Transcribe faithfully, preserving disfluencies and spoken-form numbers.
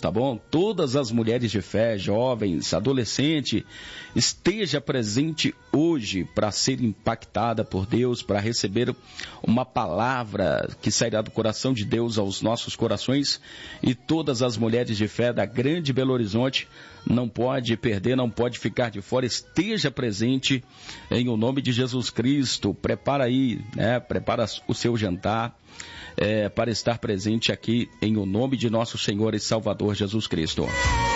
tá bom? Todas as mulheres de fé, jovens, adolescente, esteja presente hoje para ser impactada por Deus, para receber uma palavra que sairá do coração de Deus aos nossos corações. E todas as mulheres de fé da Grande Belo Horizonte não pode perder, não pode ficar de fora, esteja presente em o nome de Jesus Cristo. Prepara aí, né? Prepara o seu jantar é, para estar presente aqui em o nome de nosso Senhor e Salvador Jesus Cristo.